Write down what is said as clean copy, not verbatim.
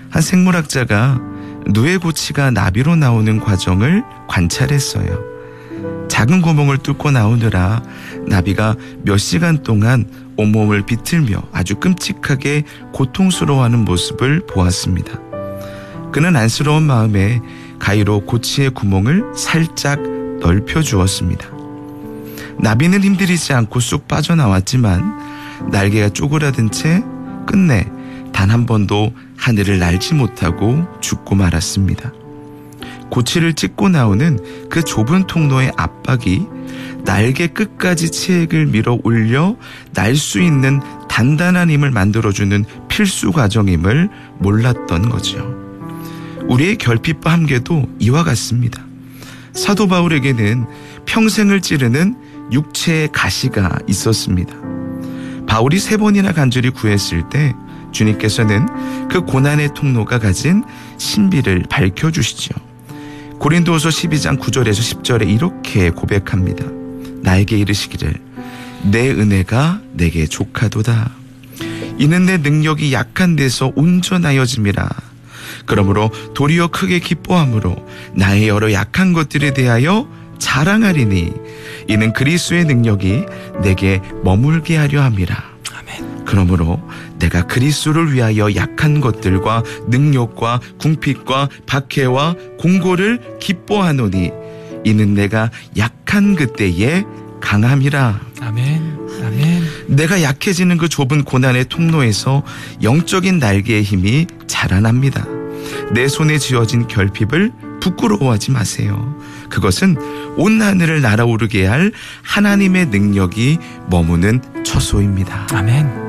한 생물학자가 누에고치가 나비로 나오는 과정을 관찰했어요. 작은 구멍을 뚫고 나오느라 나비가 몇 시간 동안 온몸을 비틀며 아주 끔찍하게 고통스러워하는 모습을 보았습니다. 그는 안쓰러운 마음에 가위로 고치의 구멍을 살짝 넓혀주었습니다. 나비는 힘들이지 않고 쑥 빠져나왔지만 날개가 쪼그라든 채 끝내 단 한 번도 하늘을 날지 못하고 죽고 말았습니다. 고치를 찢고 나오는 그 좁은 통로의 압박이 날개 끝까지 치액을 밀어 올려 날 수 있는 단단한 힘을 만들어주는 필수 과정임을 몰랐던 거죠. 우리의 결핍과 한계도 이와 같습니다. 사도 바울에게는 평생을 찌르는 육체의 가시가 있었습니다. 바울이 3번이나 간절히 구했을 때 주님께서는 그 고난의 통로가 가진 신비를 밝혀주시죠. 고린도후서 12장 9절에서 10절에 이렇게 고백합니다. 나에게 이르시기를 내 은혜가 내게 족하도다. 이는 내 능력이 약한 데서 온전하여짐이라. 그러므로 도리어 크게 기뻐함으로 나의 여러 약한 것들에 대하여 자랑하리니 이는 그리스도의 능력이 내게 머물게 하려 함이라. 아멘. 그러므로 내가 그리스도를 위하여 약한 것들과 능력과 궁핍과 박해와 공고를 기뻐하노니 이는 내가 약한 그때에 강함이라. 아멘. 아멘. 내가 약해지는 그 좁은 고난의 통로에서 영적인 날개의 힘이 자라납니다. 내 손에 쥐어진 결핍을 부끄러워하지 마세요. 그것은 온 하늘을 날아오르게 할 하나님의 능력이 머무는 처소입니다. 아멘.